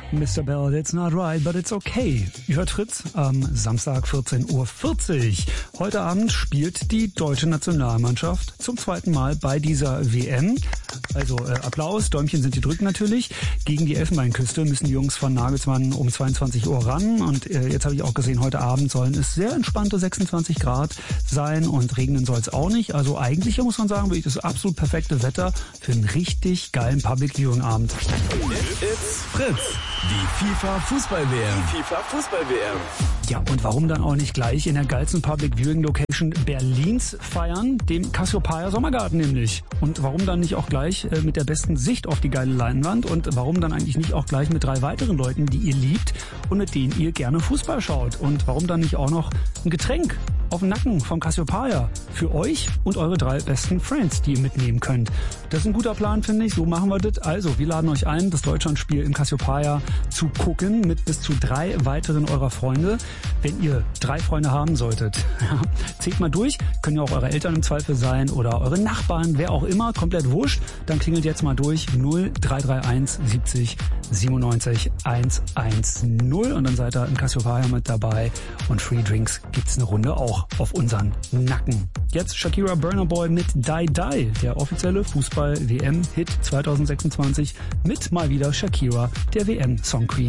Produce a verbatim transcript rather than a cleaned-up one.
Mister Bell, it's not right, but it's okay. Ihr hört Fritz am Samstag vierzehn Uhr vierzig. Heute Abend spielt die deutsche Nationalmannschaft zum zweiten Mal bei dieser W M. Also äh, Applaus, Däumchen sind gedrückt natürlich. Gegen die Elfenbeinküste müssen die Jungs von Nagelsmann um zweiundzwanzig Uhr ran. Und äh, jetzt habe ich auch gesehen, heute Abend sollen es sehr entspannte sechsundzwanzig Grad sein und regnen soll es auch nicht. Also eigentlich muss man sagen, wirklich das absolut perfekte Wetter für einen richtig geilen Public Viewing Abend. It's Fritz, die FIFA Fußball-W M. Die FIFA Fußball-W M. Ja, und warum dann auch nicht gleich in der geilsten Public Viewing Location Berlins feiern, dem Cassiopeia Sommergarten nämlich. Und warum dann nicht auch gleich äh, mit der besten Sicht auf die geile Leinwand und warum dann eigentlich nicht auch gleich mit drei weiteren Leuten, die ihr liebt und mit denen ihr gerne Fußball schaut. Und warum dann nicht auch noch ein Getränk auf den Nacken vom Cassiopeia für euch und eure drei besten Friends, die ihr mitnehmen könnt. Das ist ein guter Plan, finde ich. So machen wir das. Also, wir laden euch ein, das Deutschlandspiel im Cassiopeia zu gucken mit bis zu drei weiteren eurer Freunde. Wenn ihr drei Freunde haben solltet, zählt mal durch. Können ja auch eure Eltern im Zweifel sein oder eure Nachbarn, wer auch immer, komplett wurscht. Dann klingelt jetzt mal durch null drei drei eins siebzig siebenundneunzig hundertzehn und dann seid ihr im Cassiopeia mit dabei und Free Drinks gibt's eine Runde auch auf unseren Nacken. Jetzt Shakira Burna Boy mit Die Die, der offizielle Fußball-W M-Hit zwanzig sechsundzwanzig mit mal wieder Shakira, der W M-Song Queen.